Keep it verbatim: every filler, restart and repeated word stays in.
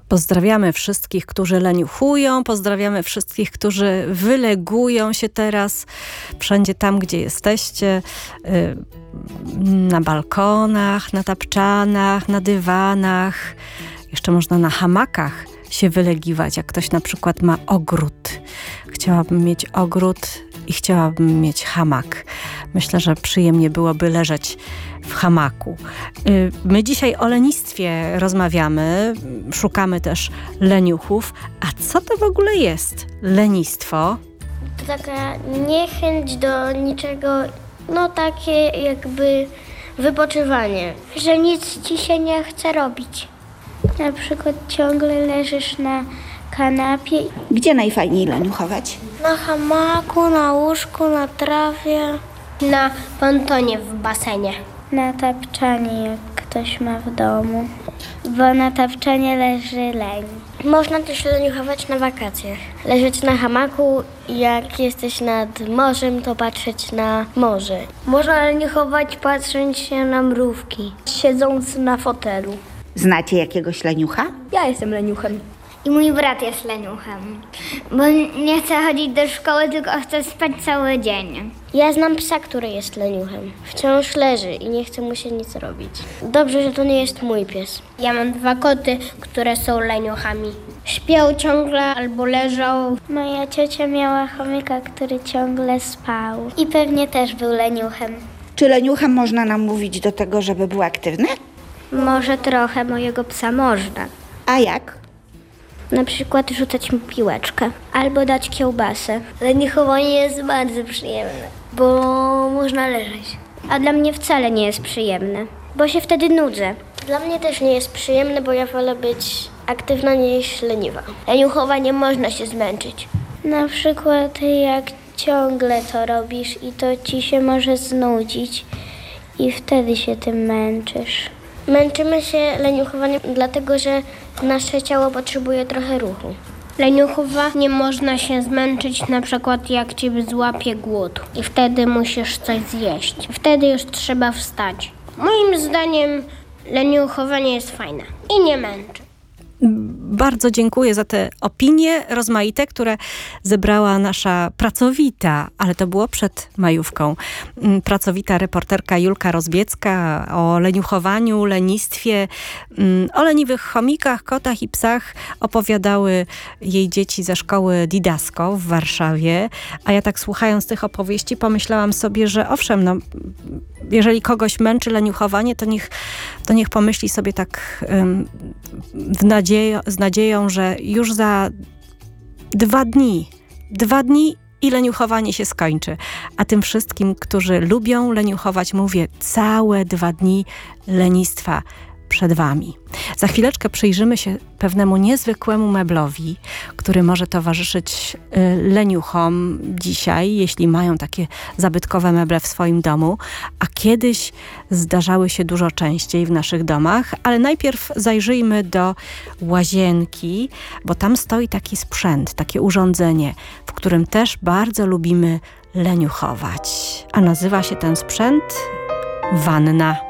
Pozdrawiamy wszystkich, którzy leniuchują, pozdrawiamy wszystkich, którzy wylegują się teraz wszędzie tam, gdzie jesteście, na balkonach, na tapczanach, na dywanach, jeszcze można na hamakach się wylegiwać, jak ktoś na przykład ma ogród. Chciałabym mieć ogród i chciałabym mieć hamak. Myślę, że przyjemnie byłoby leżeć w hamaku. My dzisiaj o lenistwie rozmawiamy, szukamy też leniuchów. A co to w ogóle jest lenistwo? To taka niechęć do niczego, no takie jakby wypoczywanie, że nic ci się nie chce robić. Na przykład ciągle leżysz na kanapie. Gdzie najfajniej leniuchować? Na hamaku, na łóżku, na trawie. Na pontonie w basenie. Na tapczanie, jak ktoś ma w domu. Bo na tapczanie leży leń. Można też leniuchować na wakacjach. Leżeć na hamaku, jak jesteś nad morzem, to patrzeć na morze. Można leniuchować patrząc się na mrówki, siedząc na fotelu. Znacie jakiegoś leniucha? Ja jestem leniuchem. I mój brat jest leniuchem, bo nie chce chodzić do szkoły, tylko chce spać cały dzień. Ja znam psa, który jest leniuchem. Wciąż leży i nie chce mu się nic robić. Dobrze, że to nie jest mój pies. Ja mam dwa koty, które są leniuchami. Śpią ciągle albo leżą. Moja ciocia miała chomika, który ciągle spał. I pewnie też był leniuchem. Czy leniuchem można namówić do tego, żeby był aktywny? Może trochę, mojego psa można. A jak? Na przykład rzucać mu piłeczkę albo dać kiełbasę. Leniuchowanie jest bardzo przyjemne, bo można leżeć. A dla mnie wcale nie jest przyjemne, bo się wtedy nudzę. Dla mnie też nie jest przyjemne, bo ja wolę być aktywna niż leniwa. Leniuchowanie można się zmęczyć. Na przykład jak ciągle to robisz i to ci się może znudzić i wtedy się tym męczysz. Męczymy się leniuchowaniem dlatego, że nasze ciało potrzebuje trochę ruchu. Leniuchowanie można się zmęczyć na przykład jak cię złapie głód i wtedy musisz coś zjeść. Wtedy już trzeba wstać. Moim zdaniem leniuchowanie jest fajne i nie męczy. Bardzo dziękuję za te opinie rozmaite, które zebrała nasza pracowita, ale to było przed majówką, pracowita reporterka Julka Rozbiecka o leniuchowaniu, lenistwie, o leniwych chomikach, kotach i psach opowiadały jej dzieci ze szkoły Didasko w Warszawie, a ja tak słuchając tych opowieści pomyślałam sobie, że owszem, no, jeżeli kogoś męczy leniuchowanie, to niech, to niech pomyśli sobie tak um, w nadzieję, z nadzieją, że już za dwa dni, dwa dni i leniuchowanie się skończy. A tym wszystkim, którzy lubią leniuchować, mówię, całe dwa dni lenistwa przed wami. Za chwileczkę przyjrzymy się pewnemu niezwykłemu meblowi, który może towarzyszyć leniuchom dzisiaj, jeśli mają takie zabytkowe meble w swoim domu, a kiedyś zdarzały się dużo częściej w naszych domach. Ale najpierw zajrzyjmy do łazienki, bo tam stoi taki sprzęt, takie urządzenie, w którym też bardzo lubimy leniuchować. A nazywa się ten sprzęt wanna.